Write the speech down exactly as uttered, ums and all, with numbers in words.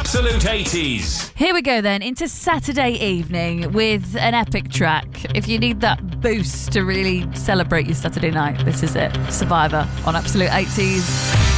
Absolute eighties. Here we go then, into Saturday evening with an epic track. If you need that boost to really celebrate your Saturday night, this is it. Survivor on Absolute eighties.